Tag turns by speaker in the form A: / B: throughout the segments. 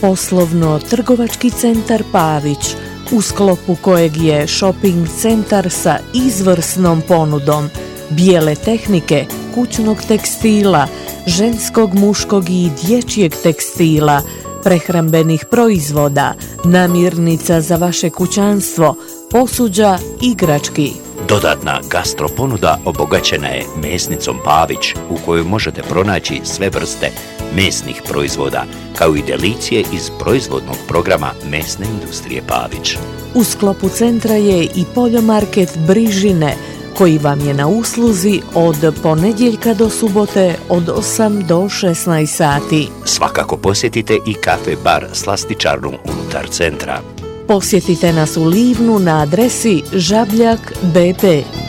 A: Poslovno-trgovački centar Pavić, u sklopu kojeg je shopping centar sa izvrsnom ponudom bijele tehnike, kućnog tekstila, ženskog, muškog i dječjeg tekstila, prehrambenih proizvoda, namirnica za vaše kućanstvo, posuđa, igrački.
B: Dodatna gastro ponuda obogaćena je mesnicom Pavić, u kojoj možete pronaći sve vrste mesnih proizvoda, kao i delicije iz proizvodnog programa mesne industrije Pavić.
A: U sklopu centra je i poljomarket Brižine, koji vam je na usluzi od ponedjeljka do subote od 8 do 16 sati.
B: Svakako posjetite i kafe bar Slastičarnu unutar centra.
A: Posjetite nas u Livnu na adresi Žabljak BP.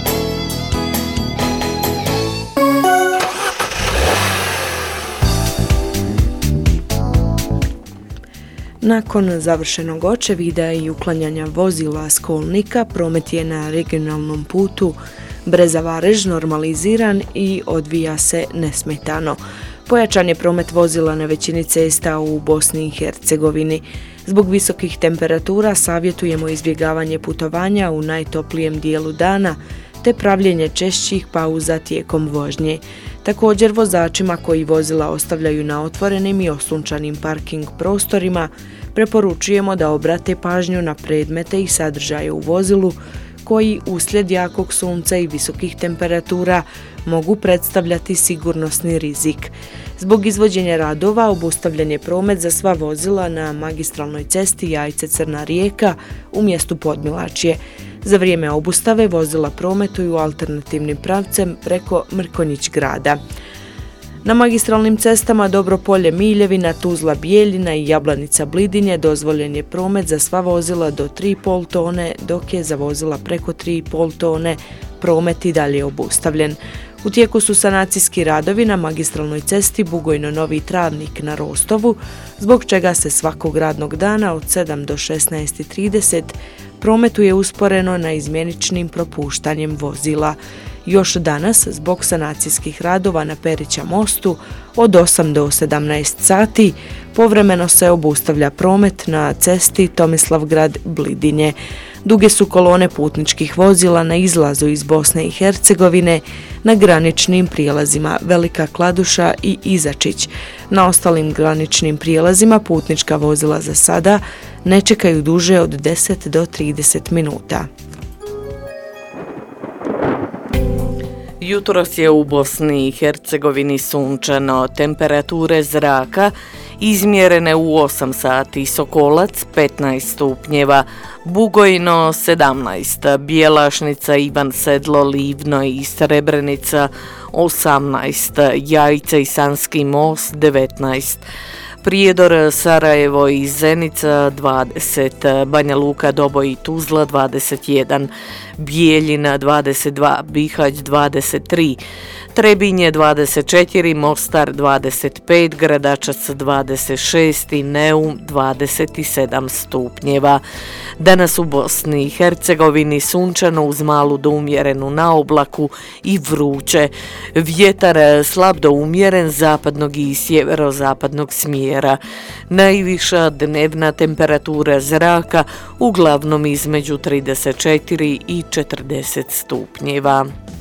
A: Nakon završenog očevida i uklanjanja vozila s kolnika, promet je na regionalnom putu Breza-Varež normaliziran i odvija se nesmetano. Pojačan je promet vozila na većini cesta u Bosni i Hercegovini. Zbog visokih temperatura savjetujemo izbjegavanje putovanja u najtoplijem dijelu dana te pravljenje češćih pauza tijekom vožnje. Također vozačima koji vozila ostavljaju na otvorenim i osunčanim parking prostorima preporučujemo da obrate pažnju na predmete i sadržaje u vozilu koji uslijed jakog sunca i visokih temperatura mogu predstavljati sigurnosni rizik. Zbog izvođenja radova obustavljen je promet za sva vozila na magistralnoj cesti Jajce-Crna Rijeka u mjestu Podmilačje. Za vrijeme obustave vozila prometuju alternativnim pravcem preko Mrkonjić grada. Na magistralnim cestama Dobropolje-Miljevina, Tuzla-Bijeljina i Jablanica-Blidinje dozvoljen je promet za sva vozila do 3,5 tone, dok je za vozila preko 3,5 tone promet i dalje obustavljen. U tijeku su sanacijski radovi na magistralnoj cesti Bugojno-Novi Travnik na Rostovu, zbog čega se svakog radnog dana od 7 do 16:30 prometuje usporeno na izmjeničnim propuštanjem vozila. Još danas, zbog sanacijskih radova na Perića mostu, od 8 do 17 sati povremeno se obustavlja promet na cesti Tomislavgrad-Blidinje. Duge su kolone putničkih vozila na izlazu iz Bosne i Hercegovine na graničnim prijelazima Velika Kladuša i Izačić. Na ostalim graničnim prijelazima putnička vozila za sada ne čekaju duže od 10 do 30 minuta. Jutros je u Bosni i Hercegovini sunčano, temperature zraka izmjerene u 8 sati, Sokolac 15 stupnjeva, Bugojno 17, Bjelašnica, Ivan Sedlo, Livno i Srebrenica 18, Jajce i Sanski most 19, Prijedor, Sarajevo i Zenica 20, Banja Luka, Doboj i Tuzla 21, Bijeljina 22, Bihać 23, Trebinje 24, Mostar 25, Gradačac 26 i Neum 27 stupnjeva. Danas u Bosni i Hercegovini sunčano uz malu do umjerenu na oblaku i vruće. Vjetar slab do umjeren zapadnog i sjeverozapadnog smjera. Najviša dnevna temperatura zraka uglavnom između 34 i 40 stupnjeva.